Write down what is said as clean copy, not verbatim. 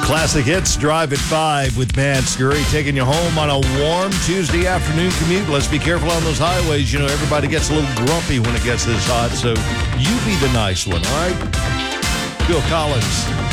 Classic Hits Drive at 5 with Matt Scurry, taking you home on a warm Tuesday afternoon commute. Let's be careful on those highways. You know, everybody gets a little grumpy when it gets this hot, so you be the nice one, all right? Phil Collins.